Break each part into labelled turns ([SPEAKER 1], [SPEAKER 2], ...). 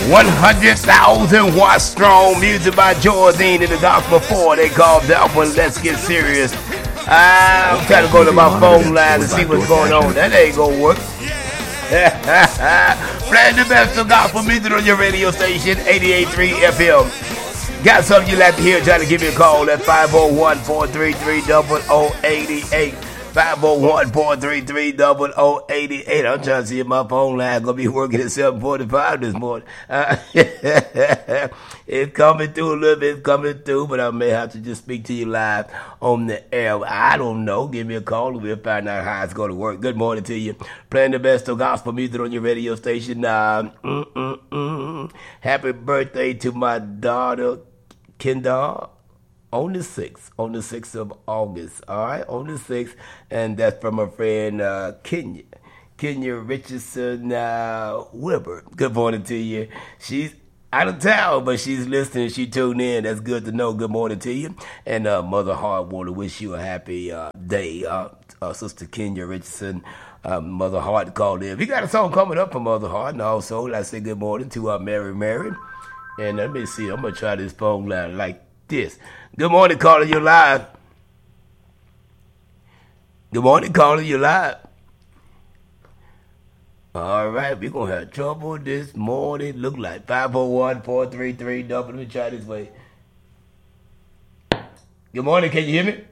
[SPEAKER 1] 100,000 watts strong. Music by Jordine in the Gospel 4. They called that one Let's Get Serious. I'm trying to go to my phone line and see what's going on. That ain't gonna work. Playing the best of gospel music on your radio station, 88.3 FM. Got something you'd like to hear? Try to give me a call at 501-433-0088. 501-433-0088. I'm trying to see if my phone line gonna be working at 7:45 this morning. It's coming through a little bit, it's coming through, but I may have to just speak to you live on the air. I don't know. Give me a call and we'll find out how it's going to work. Good morning to you. Playing the best of gospel music on your radio station. Happy birthday to my daughter, Kendall. On the 6th of August, all right, on the 6th, and that's from her friend Kenya Richardson Wilbur. Good morning to you. She's out of town, but she's listening. She tuned in. That's good to know. Good morning to you. And Mother Hart want to wish you a happy day, Sister Kenya Richardson. Mother Hart called in. We got a song coming up from Mother Hart, and also let's say good morning to Mary. And let me see. I'm gonna try this phone line like this. Good morning, caller. You're live. Good morning, caller. You're live. All right, we're going to have trouble this morning. Look like 501-433. Let me try this way. Good morning. Can you hear me?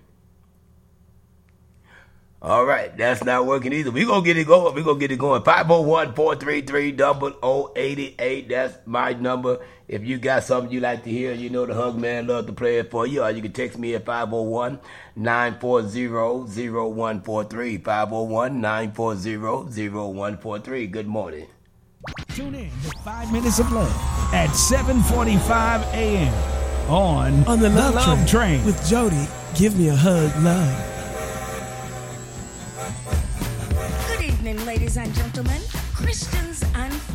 [SPEAKER 1] All right, that's not working either. We're going to get it going. 501-433-0088. That's my number. If you got something you like to hear, you know the Hug Man love to play it for you. Or you can text me at 501-940-0143. 501-940-0143. Good morning.
[SPEAKER 2] Tune in to 5 Minutes of Love at 7:45 a.m. on
[SPEAKER 3] the Love Train with Jody. Give me a hug, love.
[SPEAKER 4] Good evening, ladies and gentlemen, Christians and